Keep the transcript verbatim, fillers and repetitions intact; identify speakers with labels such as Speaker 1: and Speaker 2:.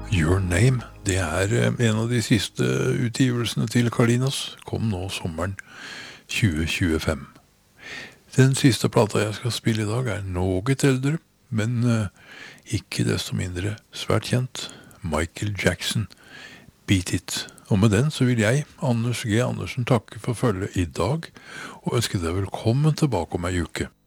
Speaker 1: Your Name, det er en av de siste utgivelsene til Carlinos, kom nå sommeren tjue tjuefem. Den siste plata jeg skal spille i dag er noe eldre, men ikke desto mindre svært kjent, Michael Jackson, Beat It. Og med den så vil jeg, Anders G. Andersen, takke for følget i dag, og ønske deg velkommen tilbake om ei uke.